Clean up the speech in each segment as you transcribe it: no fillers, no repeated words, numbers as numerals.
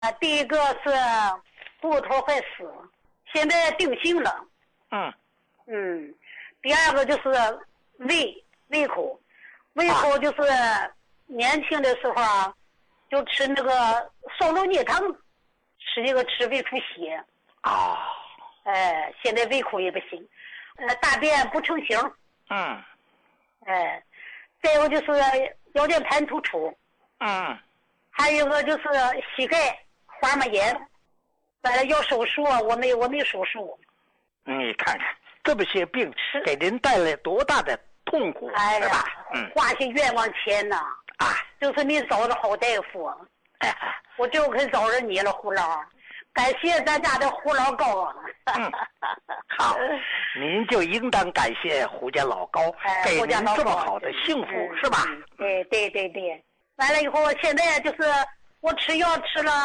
第一个是骨头坏死，现在定性了。第二个就是胃口就是年轻的时候啊，就吃那个烧肉泥汤，吃胃出血。现在胃口也不行，大便不成形。再有就是腰间盘突出。还有一个就是膝盖滑膜炎，完了要手术，我没手术。 你看看这么些病给您带来多大的痛苦，是吧？ 花些冤枉钱呐！就是你找着好大夫，我就可找着你了，胡老。感谢咱家的胡老高啊！ 好，您就应当感谢胡家老高，给您这么好的幸福，是吧？ 对。完了以后，现在就是我吃药吃了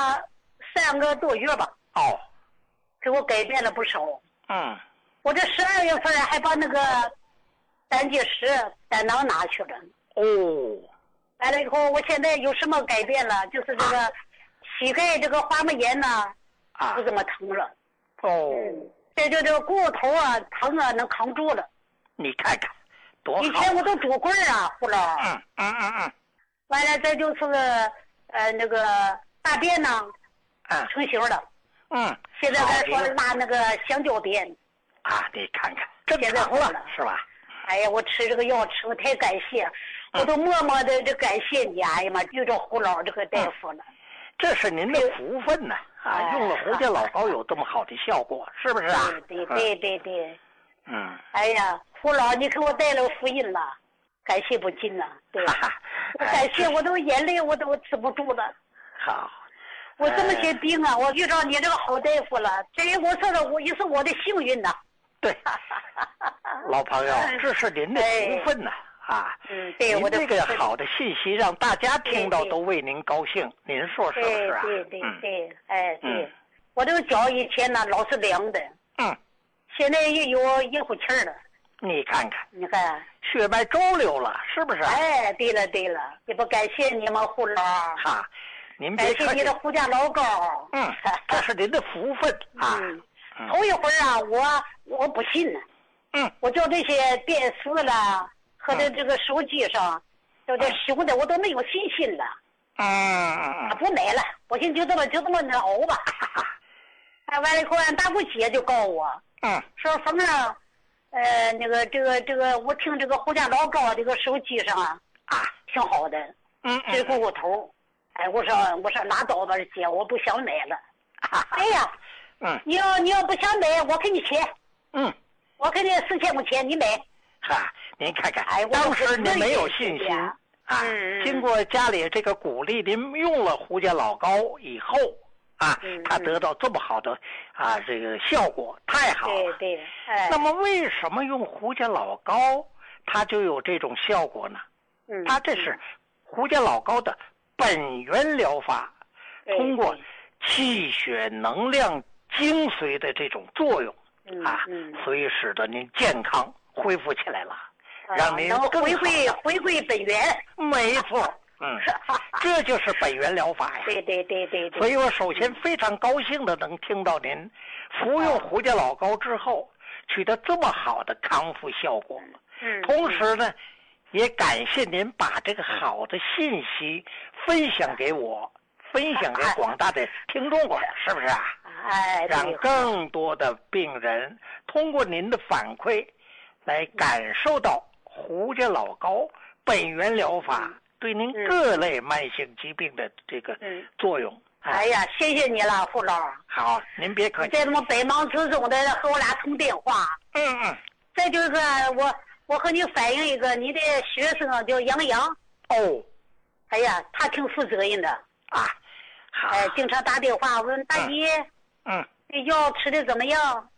3个多月吧。给我改变了不少。我这12月份还把那个胆结石胆囊拿去了。完了以后，我现在有什么改变了？就是这个膝盖这个滑膜炎呢，不怎么疼了。这就这个骨头啊疼啊能扛住了。 你看看多好。 以前我都拄棍啊，胡老。完了，这就是那个大便呢，成型了。现在还说拉那个香蕉便。 你看看正常了，是吧？ 哎呀，我吃这个药吃，我太感谢，我都默默的就感谢你。哎呀妈，遇着胡老这个大夫了。 这是您的福分呐！用了胡家老高有这么好的效果，是不是啊？ 对。哎呀，胡老，你给我带了福音了，感谢不尽呐。对，我感谢，我都眼泪我都止不住了。 好， 我这么些病啊，我遇到你这个好大夫了，这我说的也是我的幸运呐。 对，老朋友，这是您的福分呐。 对，我这个好的信息让大家听到都为您高兴，您说是不是啊？ 对，我这个脚以前呢老是凉的，现在也有一股气儿了。 你看看，血脉周流了，是不是？ 对了，也不感谢你们胡老。 您别客气。 感谢你的胡家老高。 这是您的福分啊。 头一会儿啊，我不信呢。我叫这些电视了和这个手机上，叫这修的，我都没有信心了。不买了，我寻思就这么熬吧。完了以后，俺大姑姐就告我，说凤啊，那个这个，我听这个胡家老高这个手机上挺好的，这骨头。我说拉倒吧，姐，我不想买了。哎呀，你要不想买，我给你钱。我给你4000块钱，你买。 您看看，当时您没有信心经过家里这个鼓励，您用了胡家老高以后他得到这么好的这个效果，太好了。 对。 那么为什么用胡家老高，它就有这种效果呢？它这是胡家老高的本源疗法，通过气血能量精髓的这种作用所以使得您健康恢复起来了，让您能回归本源。 没错。这就是本源疗法呀。 对。 所以我首先非常高兴的能听到您服用胡家老高之后取得这么好的康复效果。同时呢，也感谢您把这个好的信息分享给我，分享给广大的听众了，是不是啊？让更多的病人通过您的反馈来感受到胡家老高本源疗法对您各类慢性疾病的这个作用。 哎呀，谢谢你了，胡老。 好，您别客气。 在这么百忙之中的和我俩通电话。再就是我和你反映一个，你的学生叫杨洋。哎呀，他挺负责任的经常打电话问大姨，这药吃的怎么样？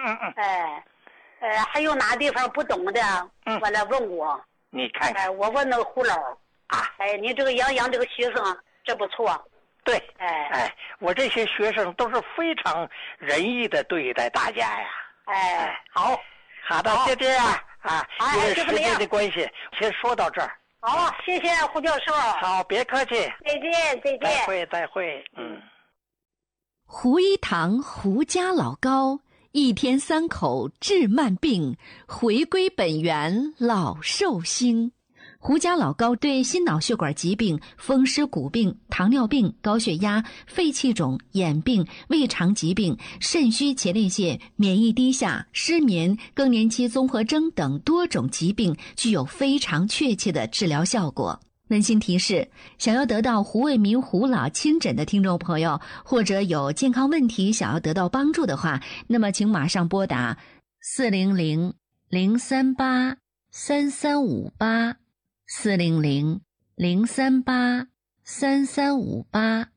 还有哪地方不懂的，完了问我。 你看看， 我问那个胡老你这个杨洋这个学生这不错。 对，我这些学生都是非常仁义的对待大家呀。好的，就这样因为时间的关系，先说到这儿。 好，谢谢胡教授。 好，别客气。 再见。 再会。 胡一堂胡家老高，一天3口治慢病，回归本源老寿星。胡家老高对心脑血管疾病、风湿骨病、糖尿病、高血压、肺气肿、眼病、胃肠疾病、肾虚前列腺、免疫低下、失眠、更年期综合征等多种疾病具有非常确切的治疗效果。温馨提示：想要得到胡卫民胡老亲诊的听众朋友，或者有健康问题想要得到帮助的话，那么请马上拨打400-038-3358。400-038-3358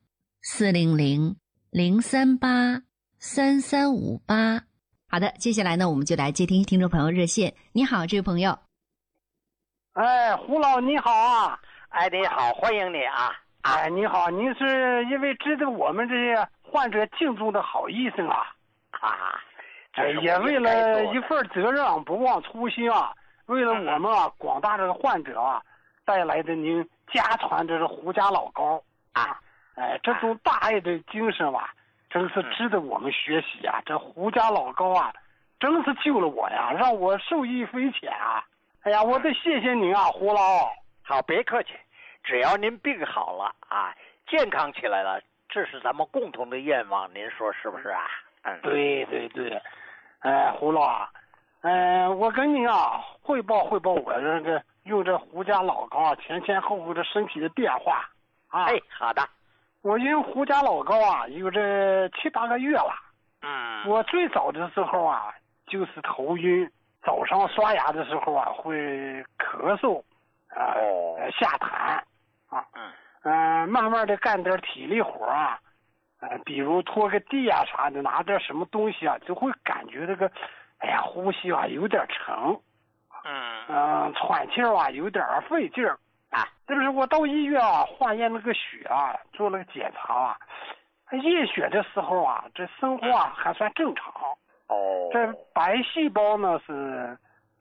400-038-3358。好的，接下来呢，我们就来接听听众朋友热线。你好，这位朋友。 哎，胡老你好啊！ 哎，你好，欢迎你啊！ 哎，你好，您是一位值得我们这些患者敬重的好医生啊！也为了一份责任，不忘初心啊！为了我们广大这个患者带来的您家传这是胡家老高这种大爱的精神真是值得我们学习啊！这胡家老高真是救了我呀，让我受益匪浅啊！哎呀，我得谢谢您啊，胡老。 好，别客气，只要您病好了健康起来了，这是咱们共同的愿望，您说是不是啊？ 对，胡老我跟您汇报我这个用这胡家老高前后这身体的变化好的。 我用胡家老高有这7、8个月了。我最早的时候就是头晕，早上刷牙的时候会咳嗽下痰慢慢的干点体力活比如拖个地啥的，拿点什么东西就会感觉这个呼吸有点沉，喘气有点费劲儿这不是我到医院化验那个血做了个检查验血的时候这生活还算正常这白细胞呢是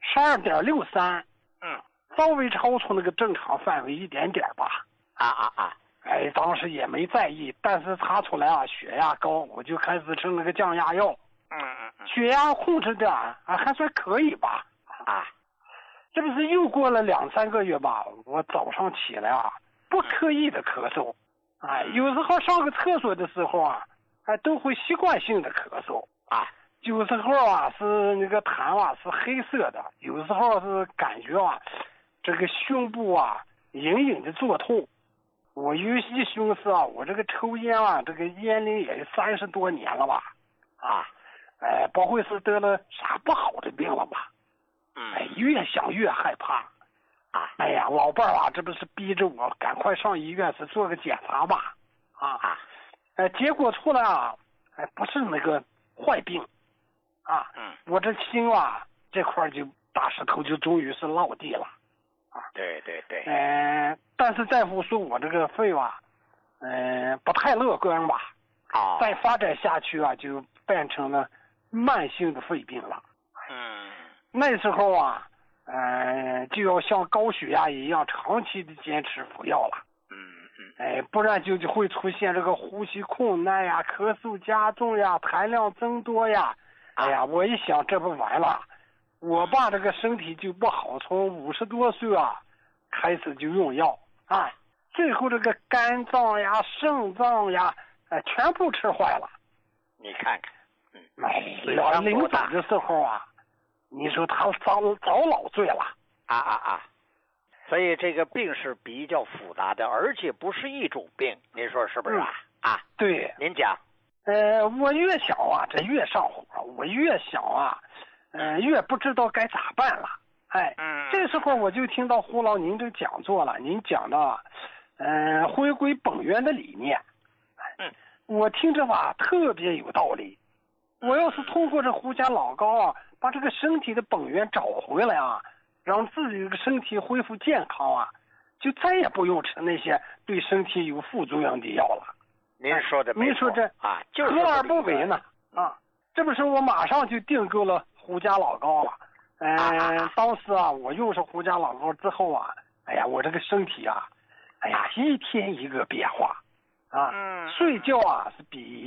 12.63，稍微超出那个正常范围一点点吧当时也没在意，但是查出来血压高，我就开始吃那个降压药血压控制的还算可以吧这不是又过了2、3个月吧，我早上起来不刻意的咳嗽有时候上个厕所的时候都会习惯性的咳嗽有时候是那个痰是黑色的，有时候是感觉这个胸部隐隐的作痛。我一寻思我这个抽烟这个烟龄也30多年了吧不会是得了啥不好的病了吧越想越害怕哎呀，老伴儿这不是逼着我赶快上医院是做个检查吧结果出来不是那个坏病我这心这块就大石头就终于是落地了对但是大夫说我这个肺不太乐观吧再发展下去就变成了慢性的肺病了那时候就要像高血压一样长期的坚持服药了不然就会出现这个呼吸困难咳嗽加重痰量增多哎呀，我一想这不完了，我爸这个身体就不好，从50多岁开始就用药最后这个肝脏肾脏全部吃坏了。 你看看临走的时候你说他遭老罪了所以这个病是比较复杂的，而且不是一种病，您说是不是对， 您讲。 我越想这越上火，我越想越不知道该咋办了这时候我就听到胡老您这讲座了，您讲的回归本源的理念我听着特别有道理。我要是通过这胡家老高把这个身体的本源找回来让自己的身体恢复健康就再也不用吃那些对身体有副作用的药了。 您说的没错， 您说这就是何而不为呢这不是我马上就订购了胡家老高了当时我用上胡家老高之后哎呀，我这个身体哎呀一天一个变化睡觉是比